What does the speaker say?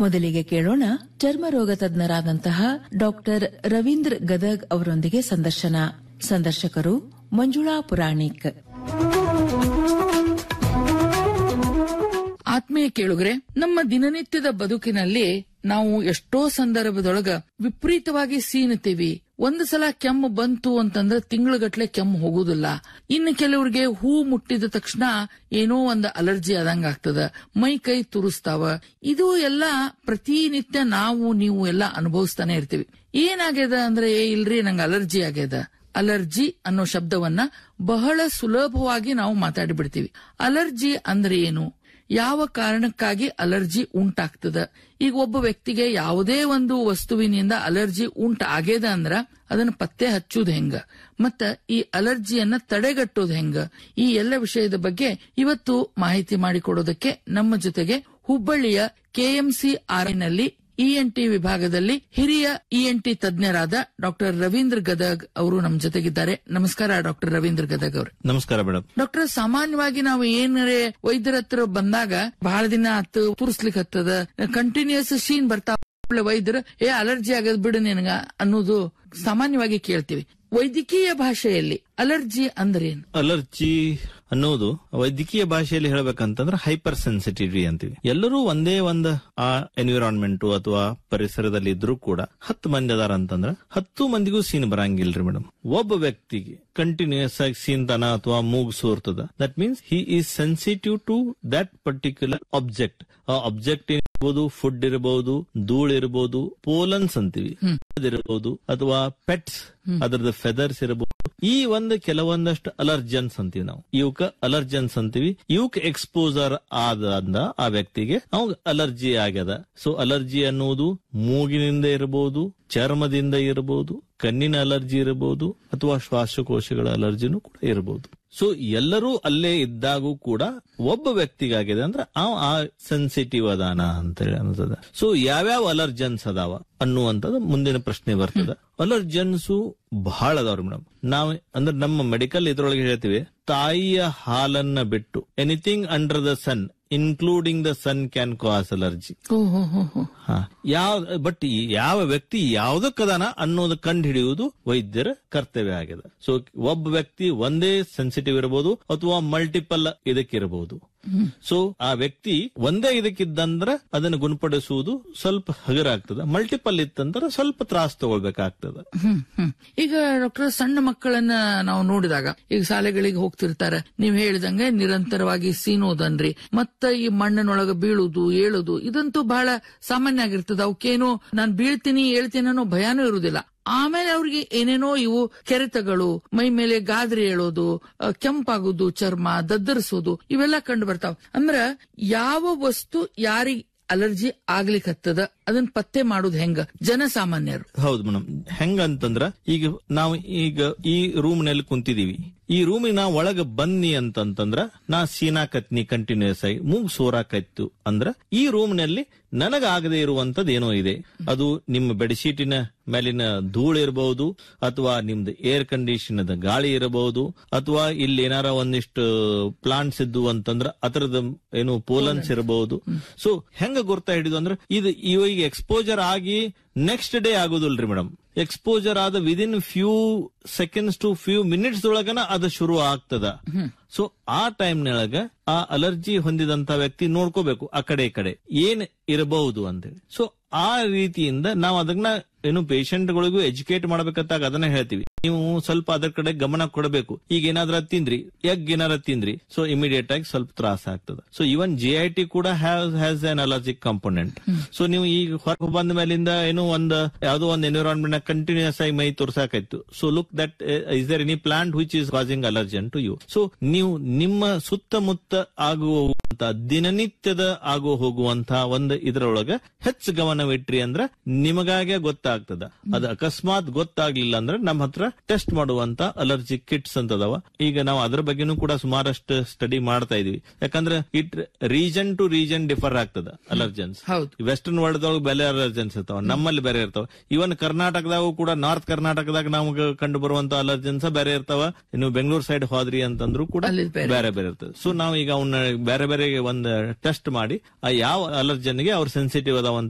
ಮೊದಲಿಗೆ ಕೇಳೋಣ ಚರ್ಮರೋಗ ತಜ್ಞರಾದಂತಹ ಡಾಕ್ಟರ್ ರವೀಂದ್ರ ಗದಗ್ ಅವರೊಂದಿಗೆ ಸಂದರ್ಶನ. ಸಂದರ್ಶಕರು ಮಂಜುಳಾ ಪುರಾಣಿಕ್. ಆತ್ಮೀಯ ಕೇಳುಗರೆ, ನಮ್ಮ ದಿನನಿತ್ಯದ ಬದುಕಿನಲ್ಲಿ ನಾವು ಎಷ್ಟೋ ಸಂದರ್ಭದೊಳಗ ವಿಪರೀತವಾಗಿ ಸೀನುತ್ತೀವಿ. ಒಂದು ಸಲ ಕೆಮ್ಮು ಬಂತು ಅಂತಂದ್ರೆ ತಿಂಗಳಗಟ್ಲೆ ಕೆಮ್ಮು ಹೋಗುದಿಲ್ಲ. ಇನ್ನು ಕೆಲವರಿಗೆ ಹೂ ಮುಟ್ಟಿದ ತಕ್ಷಣ ಏನೋ ಒಂದು ಅಲರ್ಜಿ ಆದಂಗ ಆಗ್ತದ, ಮೈ ಕೈ ತುರಿಸ್ತಾವ. ಇದು ಎಲ್ಲ ಪ್ರತಿನಿತ್ಯ ನೀವು ಎಲ್ಲ ಅನುಭವಿಸ್ತಾನೆ ಇರ್ತೀವಿ. ಏನಾಗ್ಯದ ಅಂದ್ರೆ, ಇಲ್ರಿ ನಂಗೆ ಅಲರ್ಜಿ ಆಗ್ಯದ. ಅಲರ್ಜಿ ಅನ್ನೋ ಶಬ್ದವನ್ನ ಬಹಳ ಸುಲಭವಾಗಿ ನಾವು ಮಾತಾಡಿಬಿಡ್ತೀವಿ. ಅಲರ್ಜಿ ಅಂದ್ರೆ ಏನು, ಯಾವ ಕಾರಣಕ್ಕಾಗಿ ಅಲರ್ಜಿ ಉಂಟಾಗ್ತದ? ಈಗ ಒಬ್ಬ ವ್ಯಕ್ತಿಗೆ ಯಾವುದೇ ಒಂದು ವಸ್ತುವಿನಿಂದ ಅಲರ್ಜಿ ಉಂಟಾಗ್ಯದ ಅಂದ್ರ ಅದನ್ನ ಪತ್ತೆ ಹಚ್ಚುದು ಹೆಂಗ, ಮತ್ತ ಈ ಅಲರ್ಜಿಯನ್ನ ತಡೆಗಟ್ಟೋದು ಹೆಂಗ, ಈ ಎಲ್ಲ ವಿಷಯದ ಬಗ್ಗೆ ಇವತ್ತು ಮಾಹಿತಿ ಮಾಡಿಕೊಡೋದಕ್ಕೆ ನಮ್ಮ ಜೊತೆಗೆ ಹುಬ್ಬಳ್ಳಿಯ KMCRI ನಲ್ಲಿ ENT ವಿಭಾಗದಲ್ಲಿ ಹಿರಿಯ ENT ತಜ್ಞರಾದ ಡಾಕ್ಟರ್ ರವೀಂದ್ರ ಗದಗ್ ಅವರು ನಮ್ಮ ಜೊತೆಗಿದ್ದಾರೆ. ನಮಸ್ಕಾರ ಡಾಕ್ಟರ್ ರವೀಂದ್ರ ಗದಗ್ ಅವರು. ನಮಸ್ಕಾರ ಮೇಡಮ್. ಡಾಕ್ಟರ್, ಸಾಮಾನ್ಯವಾಗಿ ನಾವು ಏನಾರೆ ವೈದ್ಯರ ಹತ್ರ ಬಂದಾಗ ಬಹಳ ದಿನ ಹತ್ತು ತುರ್ಸ್ಲಿಕ್ಕೆ ಹತ್ತದ, ಕಂಟಿನ್ಯೂಸ್ ಶೀನ್ ಬರ್ತಾ ವೈದ್ಯರು ಅಲರ್ಜಿ ಆಗದ್ ಬಿಡು ನಿನಗ ಅನ್ನೋದು ಸಾಮಾನ್ಯವಾಗಿ ಕೇಳ್ತೀವಿ. ವೈದ್ಯಕೀಯ ಭಾಷೆಯಲ್ಲಿ ಅಲರ್ಜಿ ಅಂದ್ರೆ ಏನು? ಅಲರ್ಜಿ ಅನ್ನೋದು ವೈದ್ಯಕೀಯ ಭಾಷೆಯಲ್ಲಿ ಹೇಳ್ಬೇಕಂತಂದ್ರೆ ಹೈಪರ್ ಸೆನ್ಸಿಟಿವಿಟಿ ಅಂತೀವಿ. ಎಲ್ಲರೂ ಒಂದೇ ಒಂದು ಆ ಎನ್ವಿರಾನ್ಮೆಂಟ್ ಅಥವಾ ಪರಿಸರದಲ್ಲಿ ಇದ್ರೂ ಕೂಡ 10 ಮಂದಿ ಅದಾರ ಅಂತಂದ್ರ 10 ಮಂದಿಗೂ ಸೀನ್ ಬರಂಗಿಲ್ರಿ ಮೇಡಮ್. ಒಬ್ಬ ವ್ಯಕ್ತಿಗೆ ಕಂಟಿನ್ಯೂಸ್ ಆಗಿ ಸೀನ್ತಾನ ಅಥವಾ ಮೂಗು ಸೋರ್ತದ, that means he is sensitive to that particular object. ಆ ಆಬ್ಜೆಕ್ಟ್ ಇರಬಹುದು, ಫುಡ್ ಇರಬಹುದು, ಧೂಳು ಇರಬಹುದು, ಪೋಲನ್ಸ್ ಅಂತೀವಿ ಇರಬಹುದು, ಅಥವಾ ಪೆಟ್ಸ್ ಅದರದ ಫೆದರ್ಸ್ ಇರಬಹುದು. ಈ ಒಂದು ಕೆಲವೊಂದಷ್ಟು ಅಲರ್ಜನ್ಸ್ ಅಂತೀವಿ ನಾವು. ಇವಕ್ಕ ಅಲರ್ಜನ್ಸ್ ಅಂತೀವಿ. ಇವಕ್ ಎಕ್ಸ್ಪೋಜರ್ ಆದ ಆ ವ್ಯಕ್ತಿಗೆ ಅವಾಗ ಅಲರ್ಜಿ ಆಗ್ಯದ. ಸೊ ಅಲರ್ಜಿ ಅನ್ನುವುದು ಮೂಗಿನಿಂದ ಇರಬಹುದು, ಚರ್ಮದಿಂದ ಇರಬಹುದು, ಕಣ್ಣಿನ ಅಲರ್ಜಿ ಇರಬಹುದು, ಅಥವಾ ಶ್ವಾಸಕೋಶಗಳ ಅಲರ್ಜಿನೂ ಕೂಡ ಇರಬಹುದು. ಸೊ ಎಲ್ಲರೂ ಅಲ್ಲೇ ಇದ್ದಾಗೂ ಕೂಡ ಒಬ್ಬ ವ್ಯಕ್ತಿಗಾಗಿದೆ ಅಂದ್ರೆ ಆ ಸೆನ್ಸಿಟಿವ್ ಅದಾನ ಅಂತ ಹೇಳಿ ಅನ್ಸದ. ಸೊ ಯಾವ್ಯಾವ ಅಲರ್ಜನ್ಸ್ ಅದಾವ ಅನ್ನುವಂಥದ್ದು ಮುಂದಿನ ಪ್ರಶ್ನೆ ಬರ್ತದ. ಅಲರ್ಜನ್ಸು ಬಹಳ ಅದಾವ್ರಿ ಮೇಡಮ್. ನಾವ್ ಅಂದ್ರೆ ನಮ್ಮ ಮೆಡಿಕಲ್ ಇದ್ರೊಳಗೆ ಹೇಳ್ತೀವಿ, ತಾಯಿಯ ಹಾಲನ್ನ ಬಿಟ್ಟು anything under the sun including the sun can cause allergy. But ಯಾವ ವ್ಯಕ್ತಿ ಯಾವ್ದಕ್ಕದಾನ ಅನ್ನೋದು ಕಂಡು ಹಿಡಿಯುವುದು ವೈದ್ಯರ ಕರ್ತವ್ಯ ಆಗಿದೆ. ಸೊ ಒಬ್ಬ ವ್ಯಕ್ತಿ ಒಂದೇ ಸೆನ್ಸಿಟಿವ್ ಇರಬಹುದು ಅಥವಾ ಮಲ್ಟಿಪಲ್ ಇದಕ್ಕಿರಬಹುದು. ಸೊ ಆ ವ್ಯಕ್ತಿ ಒಂದೇ ಇದಕ್ಕಿದ್ದಂದ್ರ ಅದನ್ನು ಗುಣಪಡಿಸುವುದು ಸ್ವಲ್ಪ ಹಗರ ಆಗ್ತದ. ಮಲ್ಟಿಪಲ್ ಇತ್ತಂದ್ರೆ ಸ್ವಲ್ಪ ತ್ರಾಸ ತಗೊಳ್ಬೇಕಾಗ್ತದ. ಈಗ ಡಾಕ್ಟರ್, ಸಣ್ಣ ಮಕ್ಕಳನ್ನ ನಾವು ನೋಡಿದಾಗ ಈಗ ಶಾಲೆಗಳಿಗೆ ಹೋಗ್ತಿರ್ತಾರೆ, ನೀವ್ ಹೇಳಿದಂಗೆ ನಿರಂತರವಾಗಿ ಸೀನೋದನ್ರಿ, ಮತ್ತ ಈ ಮಣ್ಣಿನೊಳಗ ಬೀಳುದು ಏಳುದು ಇದಂತೂ ಬಹಳ ಸಾಮಾನ್ಯ ಆಗಿರ್ತದ. ಅವಕ್ಕೇನು ನಾನ್ ಬೀಳ್ತೀನಿ ಹೇಳ್ತೀನಿ ಅನ್ನೋ ಭಯಾನೂ ಇರುವುದಿಲ್ಲ. ಆಮೇಲೆ ಅವ್ರಿಗೆ ಏನೇನೋ ಇವು ಕೆರೆತಗಳು, ಮೈ ಮೇಲೆ ಗಾದ್ರಿ ಏಳೋದು, ಕೆಂಪಾಗುದು, ಚರ್ಮ ದದ್ದರಿಸೋದು ಇವೆಲ್ಲ ಕಂಡು ಬರ್ತಾವ. ಅಂದ್ರ ಯಾವ ವಸ್ತು ಯಾರಿಗ ಅಲರ್ಜಿ ಆಗ್ಲಿಕ್ಕತ್ತದ ಅದನ್ನ ಪತ್ತೆ ಮಾಡೋದು ಹೆಂಗ ಜನಸಾಮಾನ್ಯರು? ಹೌದು ಮೇಡಮ್. ಹೆಂಗಂತಂದ್ರ ನಾವು ಈ ರೂಮ್ ನಲ್ಲಿ ಕುಂತಿದೀವಿ. ಈ ರೂಮಿನ ಒಳಗ ಬನ್ನಿ ಅಂತಂದ್ರ ನಾ ಸೀನಾಕತ್ನಿ ಕಂಟಿನ್ಯೂಸ್ ಆಗಿ ಮೂಗ್ ಸೋರಾಕತ್ತು ಅಂದ್ರ ಈ ರೂಮ್ ನಲ್ಲಿ ನನಗಾಗದೆ ಇರುವಂತದ್ದು ಏನೋ ಇದೆ. ಅದು ನಿಮ್ಮ ಬೆಡ್ಶೀಟಿನ ಮೇಲಿನ ಧೂಳು ಇರಬಹುದು, ಅಥವಾ ನಿಮ್ದು ಏರ್ ಕಂಡೀಷನ್ ಗಾಳಿ ಇರಬಹುದು, ಅಥವಾ ಇಲ್ಲಿ ಏನಾರ ಒಂದಿಷ್ಟು ಪ್ಲಾಂಟ್ಸ್ ಇದ್ದು ಅಂತಂದ್ರ ಅದರದ ಏನು ಪೋಲನ್ಸ್ ಇರಬಹುದು. ಸೊ ಹೆಂಗ ಗುರ್ತಾ ಹಿಡಿದು ಅಂದ್ರೆ ಇದು ಇವಾಗ ಎಕ್ಸ್ಪೋಜರ್ ಆಗಿ ನೆಕ್ಸ್ಟ್ ಡೇ ಆಗುದಿಲ್ರಿ ಮೇಡಮ್. ಎಕ್ಸ್ಪೋಜರ್ ಆದ within few seconds to few minutes ಒಳಗನ ಅದು ಶುರು ಆಗ್ತದ. ಸೊ ಆ ಟೈಮ್ನೊಳಗ ಆ ಅಲರ್ಜಿ ಹೊಂದಿದಂತ ವ್ಯಕ್ತಿ ನೋಡ್ಕೋಬೇಕು ಆ ಕಡೆ ಈ ಕಡೆ ಏನ್ ಇರಬಹುದು ಅಂತೇಳಿ. ಸೊ ಆ ರೀತಿಯಿಂದ ನಾವು ಅದನ್ನ ಏನು ಪೇಷಂಟ್ಗಳಿಗೂ ಎಜುಕೇಟ್ ಮಾಡ್ಬೇಕಂತಾಗ ಅದನ್ನ ಹೇಳ್ತೀವಿ, ನೀವು ಸ್ವಲ್ಪ ಅದರ ಕಡೆ ಗಮನ ಕೊಡಬೇಕು. ಈಗ ಏನಾದ್ರ ತಿಂದ್ರಿ, ಎಗ್ ಏನಾರ ತಿಂದ್ರಿ, ಸೊ ಇಮಿಡಿಯೇಟ್ ಆಗಿ ಸ್ವಲ್ಪ ತ್ರಾಸ ಆಗ್ತದೆ. ಸೊ ಇವನ್ GIT ಕೂಡ has an allergic component. So ನೀವು ಈಗ ಹೊರ ಬಂದ ಮೇಲಿಂದ ಏನು ಯಾವ್ದೋ ಒಂದು ಎನ್ವಿರಾನ್ಮೆಂಟ್ ನ ಕಂಟಿನ್ಯೂಸ್ ಆಗಿ ಮೈ ತೋರ್ಸಾಕಾಯ್ತು. So look that is there any plant which is causing allergen to you. So ನೀವು ನಿಮ್ಮ ಸುತ್ತಮುತ್ತ ಆಗುವಂತ ದಿನನಿತ್ಯದ ಆಗೋ ಹೋಗುವಂತಹ ಒಂದು ಇದರೊಳಗ ಹೆಚ್ಚು ಗಮನವಿಟ್ರಿ ಅಂದ್ರ ನಿಮಗಾಗೆ ಗೊತ್ತಾಗ್ತದ. ಅದು ಅಕಸ್ಮಾತ್ ಗೊತ್ತಾಗ್ಲಿಲ್ಲ ಅಂದ್ರೆ ನಮ್ಮ ಹತ್ರ ಟೆಸ್ಟ್ ಮಾಡುವಂತ ಅಲರ್ಜಿ ಕಿಟ್ಸ್ ಅಂತದವ. ಈಗ ನಾವು ಅದ್ರ ಬಗ್ಗೆನೂ ಕೂಡ ಸುಮಾರಷ್ಟು ಸ್ಟಡಿ ಮಾಡ್ತಾ ಇದೀವಿ. ಯಾಕಂದ್ರೆ it region to region differ ಆಗ್ತದ ಅಲರ್ಜನ್ಸ್. ವೆಸ್ಟರ್ನ್ ವರ್ಲ್ಡ್ ದಾಗ ಬೇರೆ ಅಲರ್ಜನ್ಸ್ ಇರ್ತಾವ, ನಮ್ಮಲ್ಲಿ ಬೇರೆ ಇರ್ತಾವ. ಇವನ್ ಕರ್ನಾಟಕದಾಗೂ ಕೂಡ ನಾರ್ತ್ ಕರ್ನಾಟಕದಾಗ ನಮ್ಗೆ ಕಂಡು ಬರುವಂತ ಅಲರ್ಜನ್ಸ್ ಬೇರೆ ಇರ್ತಾವ. ಇನ್ನು ಬೆಂಗಳೂರು ಸೈಡ್ ಹೋದ್ರಿ ಅಂತಂದ್ರು ಕೂಡ ಬೇರೆ ಬೇರೆ ಇರ್ತದೆ. ಸೊ ನಾವು ಈಗ ಅವನ್ನ ಬೇರೆ ಬೇರೆ ಒಂದು ಟೆಸ್ಟ್ ಮಾಡಿ ಯಾವ ಅಲರ್ಜನ್ಗೆ ಅವ್ರ ಸೆನ್ಸಿಟಿವ್ ಅದಾವ